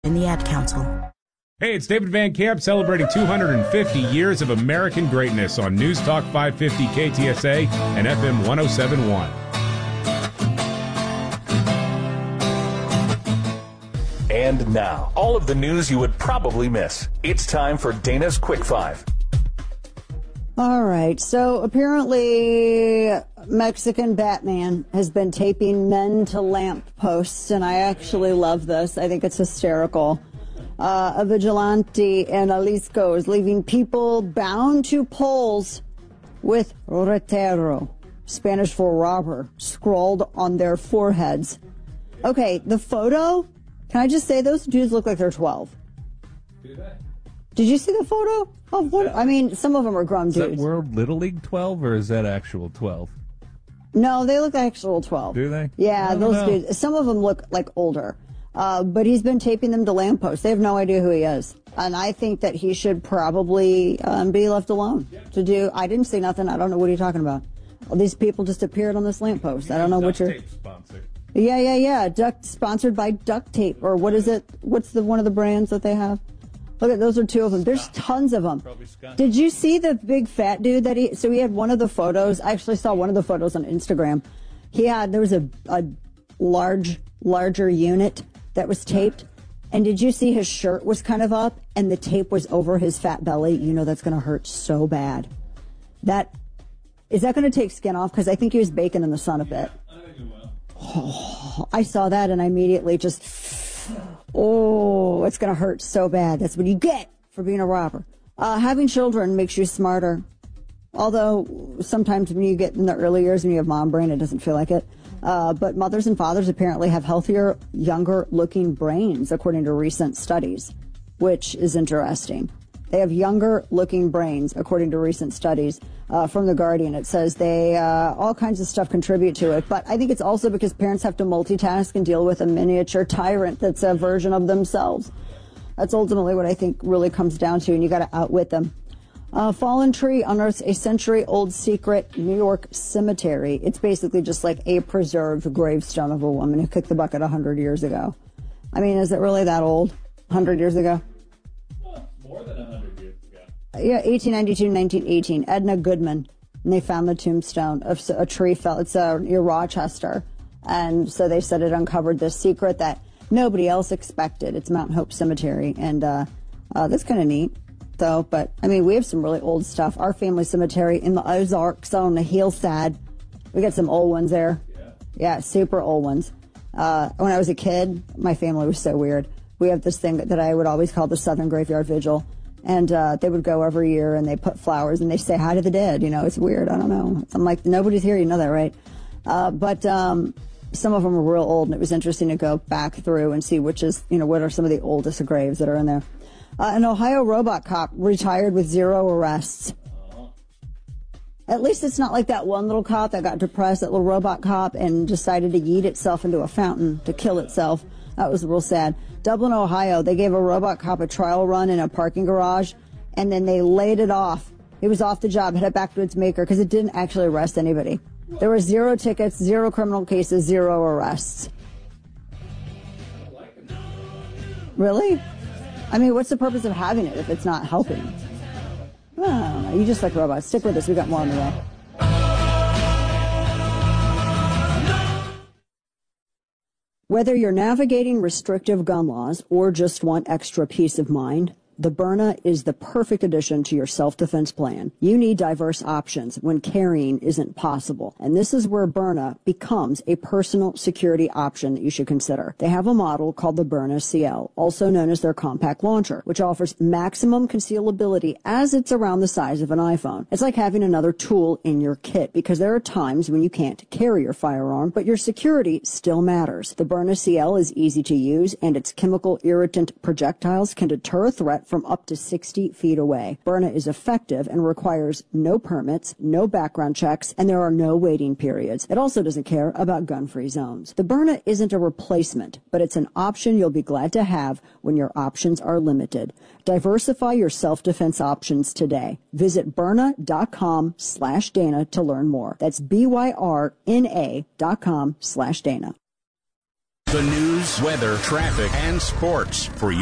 in the Ad Council. Hey, it's David Van Camp celebrating 250 years of American greatness on News Talk 550 KTSA and FM 1071. And now, all of the news you would probably miss. It's time for Dana's Quick Five. All right, so apparently Mexican Batman has been taping men to lamp posts, and I actually love this. I think it's hysterical. A vigilante in Jalisco is leaving people bound to poles with ratero, Spanish for robber, scrawled on their foreheads. Okay, the photo, can I just say those dudes look like they're 12? Do they? Did you see the photo? Of what? I mean, some of them are grown dudes. Is that World Little League 12 or is that actual 12? No, they look actual 12. Do they? Yeah, those dudes. Some of them look like older. But he's been taping them to lampposts. They have no idea who he is. And I think that he should probably be left alone to do. I didn't say nothing. I don't know what you're talking about. Well, these people just appeared on this lamppost. I don't know what you're. Sponsor. Yeah. Sponsored by Duct Tape, or what is it? What's one of the brands that they have? Look at those are two of them. There's tons of them. Did you see the big fat dude that he had one of the photos? I actually saw one of the photos on Instagram. There was a larger unit that was taped. And did you see his shirt was kind of up and the tape was over his fat belly? You know that's going to hurt so bad. Is that going to take skin off? Because I think he was baking in the sun a bit. I think it will. Oh, I saw that and I immediately just... Oh, it's going to hurt so bad. That's what you get for being a robber. Having children makes you smarter. Although sometimes when you get in the early years and you have mom brain, it doesn't feel like it. But mothers and fathers apparently have healthier, younger looking brains, according to recent studies, which is interesting. They have younger looking brains, according to recent studies from The Guardian. It says all kinds of stuff contribute to it. But I think it's also because parents have to multitask and deal with a miniature tyrant that's a version of themselves. That's ultimately what I think really comes down to, and you got to outwit them. Fallen tree unearths a century-old secret New York cemetery. It's basically just like a preserved gravestone of a woman who kicked the bucket 100 years ago. I mean, is it really that old? 100 years ago? More than 100 years ago. Yeah, 1892, 1918. Edna Goodman. And they found the tombstone of a tree fell. It's near Rochester. And so they said it uncovered this secret that nobody else expected. It's Mount Hope Cemetery. And that's kind of neat, though. But, I mean, we have some really old stuff. Our family cemetery in the Ozarks on the hillside. We got some old ones there. Yeah, super old ones. When I was a kid, my family was so weird. We have this thing that I would always call the Southern Graveyard Vigil. And they would go every year and they put flowers and they say hi to the dead. You know, it's weird. I don't know. I'm like, nobody's here. You know that, right? But some of them are real old, and it was interesting to go back through and see what are some of the oldest graves that are in there. An Ohio robot cop retired with 0 arrests. At least it's not like that one little cop that got depressed, that little robot cop, and decided to yeet itself into a fountain to kill itself. That was real sad. Dublin, Ohio, they gave a robot cop a trial run in a parking garage, and then they laid it off. It was off the job, headed back to its maker, because it didn't actually arrest anybody. There were 0 tickets, 0 criminal cases, 0 arrests. Really? I mean, what's the purpose of having it if it's not helping? I don't know. You just like robots. Stick with us. We got more on the way. Whether you're navigating restrictive gun laws or just want extra peace of mind, the Byrna is the perfect addition to your self-defense plan. You need diverse options when carrying isn't possible. And this is where Byrna becomes a personal security option that you should consider. They have a model called the Byrna CL, also known as their compact launcher, which offers maximum concealability as it's around the size of an iPhone. It's like having another tool in your kit, because there are times when you can't carry your firearm, but your security still matters. The Byrna CL is easy to use, and its chemical irritant projectiles can deter a threat from up to 60 feet away. Byrna is effective and requires no permits, no background checks, and there are no waiting periods. It also doesn't care about gun-free zones. The Byrna isn't a replacement, but it's an option you'll be glad to have when your options are limited. Diversify your self-defense options today. Visit Byrna.com/Dana to learn more. That's BYRNA.com/Dana. The news, weather, traffic, and sports for